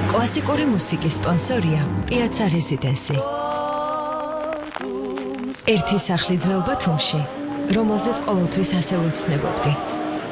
კლასიკური მუსიკის სპონსორია პიაცა რეზიდენსი. ერთი სახლი ძველ ბათუმში, რომელზეც ყოველთვის ასე ვეცნებობდი.